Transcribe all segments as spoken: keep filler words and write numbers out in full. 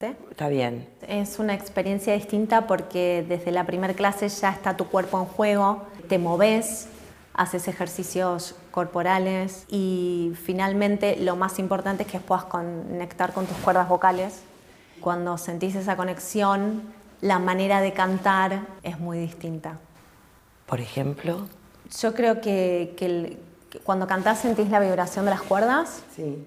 Está bien. Es una experiencia distinta porque desde la primera clase ya está tu cuerpo en juego, te moves, haces ejercicios corporales y finalmente lo más importante es que puedas conectar con tus cuerdas vocales. Cuando sentís esa conexión, la manera de cantar es muy distinta. Por ejemplo, yo creo que, que, el, que cuando cantás sentís la vibración de las cuerdas. Sí.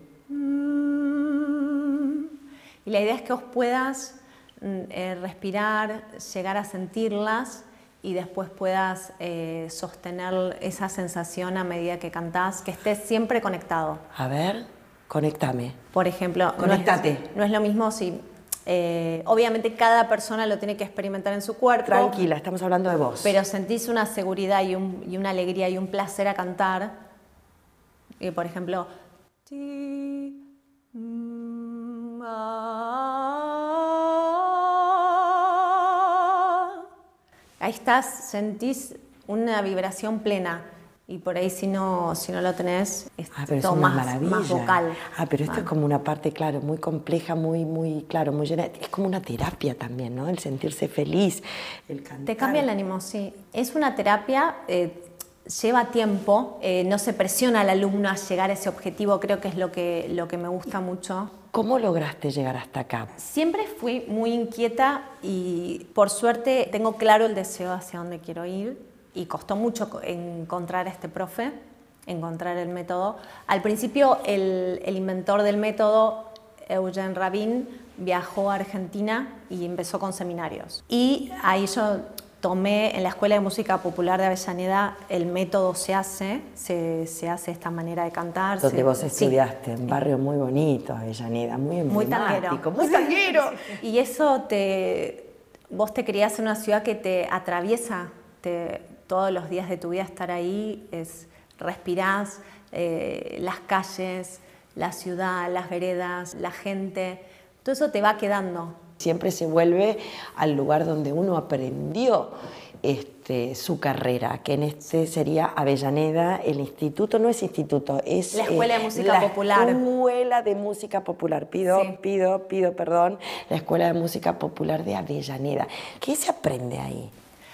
Y la idea es que vos puedas eh, respirar, llegar a sentirlas y después puedas eh, sostener esa sensación a medida que cantás, que estés siempre conectado. A ver, conéctame. Por ejemplo, Conectate. No es, no es lo mismo si... Eh, obviamente cada persona lo tiene que experimentar en su cuerpo. Tranquila, estamos hablando de vos. Pero sentís una seguridad y, un, y una alegría y un placer a cantar. Y por ejemplo... Ti, mm, ah, ahí estás, sentís una vibración plena. Y por ahí si no, si no lo tenés, es ah, pero todo es una más, maravilla. más vocal. Ah, pero esto ah. es como una parte, claro, muy compleja, muy, muy, claro, muy llena. Es como una terapia también, ¿no? El sentirse feliz, el cantar. Te cambia el ánimo, sí. Es una terapia, eh, lleva tiempo, eh, no se presiona al alumno a llegar a ese objetivo, creo que es lo que, lo que me gusta mucho. ¿Cómo lograste llegar hasta acá? Siempre fui muy inquieta y por suerte tengo claro el deseo hacia dónde quiero ir. Y costó mucho encontrar a este profe, encontrar el método. Al principio, el, el inventor del método, Eugen Rabin, viajó a Argentina y empezó con seminarios. Y ahí yo tomé en la Escuela de Música Popular de Avellaneda el método Se Hace, se, se hace esta manera de cantar. Donde se, vos estudiaste, sí. un barrio muy bonito, Avellaneda, muy emblemático, muy tanguero. Muy tanguero. Y eso, te, vos te criás en una ciudad que te atraviesa, te, todos los días de tu vida estar ahí, es respirás eh, las calles, la ciudad, las veredas, la gente, todo eso te va quedando. Siempre se vuelve al lugar donde uno aprendió este, su carrera, que en este sería Avellaneda, el instituto, no es instituto, es... La Escuela eh, de Música la Popular. La Escuela de Música Popular, pido, sí. pido, pido perdón, la Escuela de Música Popular de Avellaneda. ¿Qué se aprende ahí?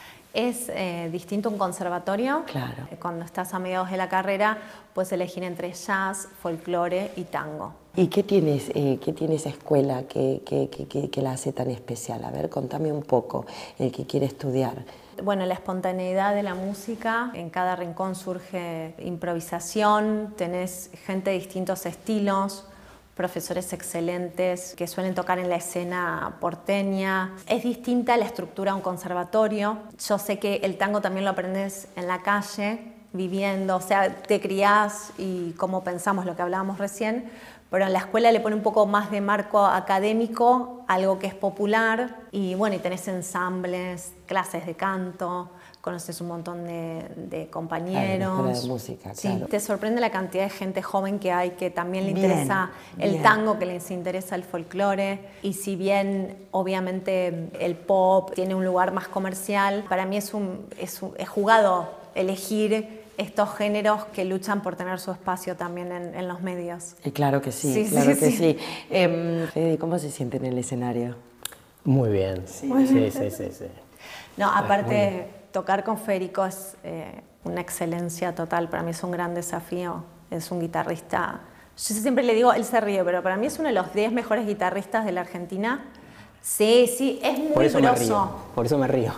Es eh, distinto un conservatorio. Claro. Cuando estás a mediados de la carrera, puedes elegir entre jazz, folclore y tango. ¿Y qué tienes, eh, qué tiene esa escuela que, que, que, que la hace tan especial? A ver, contame un poco, el que quiere estudiar. Bueno, la espontaneidad de la música, en cada rincón surge improvisación, tenés gente de distintos estilos, profesores excelentes que suelen tocar en la escena porteña. Es distinta la estructura a un conservatorio. Yo sé que el tango también lo aprendes en la calle, viviendo, o sea, te criás y como pensamos lo que hablábamos recién, pero en la escuela le pone un poco más de marco académico, algo que es popular, y bueno, y tenés ensambles, clases de canto, conoces un montón de, de compañeros. Claro, la escuela de música, sí, claro. te sorprende la cantidad de gente joven que hay que también le bien, interesa el bien. tango, que les interesa el folclore. Y si bien obviamente el pop tiene un lugar más comercial, para mí es, un, es, un, es jugado elegir estos géneros que luchan por tener su espacio también en, en los medios. Y claro que sí, sí claro sí, que sí. sí. Eh, Fede, ¿cómo se siente en el escenario? Muy bien, sí, Muy bien. sí, sí, sí, sí. No, aparte, tocar con Federico es eh, una excelencia total. Para mí es un gran desafío. Es un guitarrista... Yo siempre le digo, él se ríe, pero para mí es uno de los diez mejores guitarristas de la Argentina. Sí, sí, es muy Por eso groso. me río, por eso me río.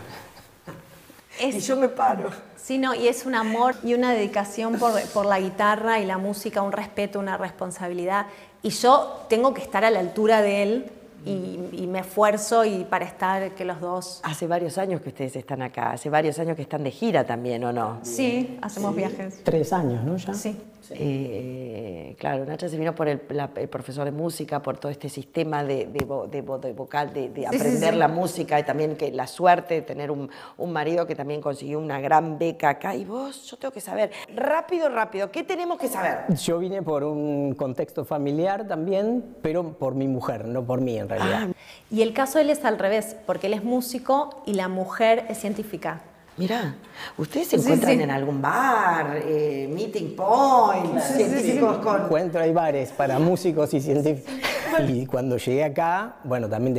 Es, y yo me paro. Sí, no, y es un amor y una dedicación por, por la guitarra y la música, un respeto, una responsabilidad. Y yo tengo que estar a la altura de él y, y me esfuerzo y para estar que los dos... Hace varios años que ustedes están acá, hace varios años que están de gira también, ¿o no? Sí, hacemos sí. viajes. Tres años, ¿no? ¿Ya? Sí. Eh, claro, Nacha se vino por el, la, el profesor de música, por todo este sistema de, de, vo, de, vo, de vocal, de, de sí, aprender sí, sí. la música y también que la suerte de tener un, un marido que también consiguió una gran beca acá. Y vos, yo tengo que saber, rápido, rápido, ¿qué tenemos que saber? Yo vine por un contexto familiar también, pero por mi mujer, no por mí en realidad. Ah. Y el caso de él es al revés, porque él es músico y la mujer es científica. Mirá, ¿ustedes se Sí, encuentran sí. en algún bar, eh, meeting point, Claro, científicos sí, sí. con...? Encuentro, hay bares para músicos y científicos. Y cuando llegué acá, bueno, también